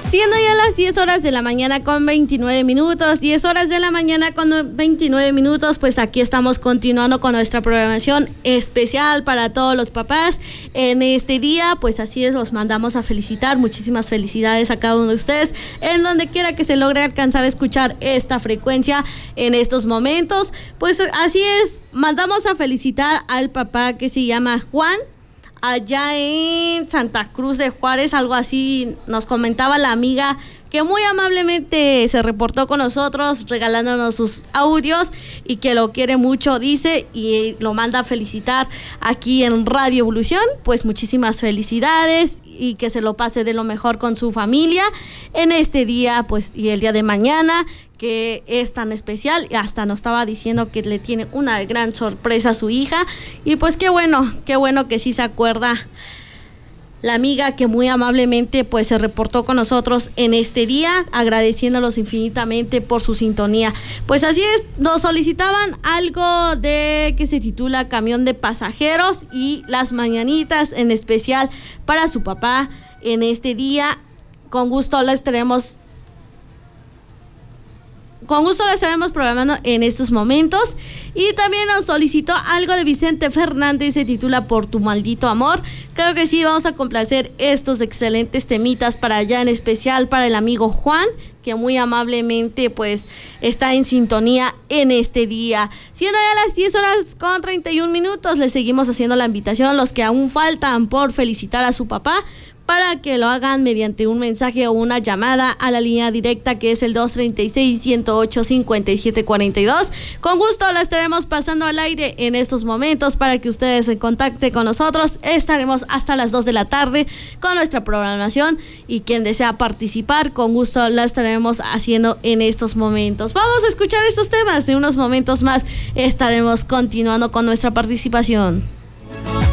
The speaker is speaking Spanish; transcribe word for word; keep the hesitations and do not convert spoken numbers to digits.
Siendo ya las diez horas de la mañana con veintinueve minutos, diez horas de la mañana con veintinueve minutos, pues aquí estamos continuando con nuestra programación especial para todos los papás. En este día, pues así es, los mandamos a felicitar, muchísimas felicidades a cada uno de ustedes, en donde quiera que se logre alcanzar a escuchar esta frecuencia en estos momentos. Pues así es, mandamos a felicitar al papá que se llama Juan, allá en Santa Cruz de Juárez, algo así nos comentaba la amiga que muy amablemente se reportó con nosotros regalándonos sus audios y que lo quiere mucho, dice, y lo manda a felicitar aquí en Radio Evolución. Pues muchísimas felicidades y que se lo pase de lo mejor con su familia en este día, pues, y el día de mañana, que es tan especial. Hasta nos estaba diciendo que le tiene una gran sorpresa a su hija, y pues qué bueno, qué bueno que sí se acuerda la amiga que muy amablemente pues se reportó con nosotros en este día, agradeciéndolos infinitamente por su sintonía. Pues así es, nos solicitaban algo de que se titula Camión de Pasajeros y las mañanitas en especial para su papá en este día. Con gusto les tenemos Con gusto la estaremos programando en estos momentos. Y también nos solicitó algo de Vicente Fernández, se titula Por tu maldito amor. Creo que sí, vamos a complacer estos excelentes temitas para allá, en especial para el amigo Juan, que muy amablemente pues está en sintonía en este día. Siendo ya las diez horas con treinta y un minutos, les seguimos haciendo la invitación a los que aún faltan por felicitar a su papá, para que lo hagan mediante un mensaje o una llamada a la línea directa, que es el dos treinta y seis, ciento ocho, cincuenta y siete cuarenta y dos. Con gusto la estaremos pasando al aire en estos momentos para que ustedes se contacten con nosotros. Estaremos hasta las dos de la tarde con nuestra programación, y quien desea participar, con gusto la estaremos haciendo en estos momentos. Vamos a escuchar estos temas. En unos momentos más estaremos continuando con nuestra participación.